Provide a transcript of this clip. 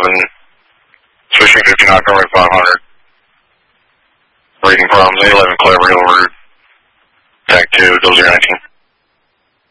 switching 59, runway 500. Reading problems, 811 Clever Hill Route. Tag 2, 0019.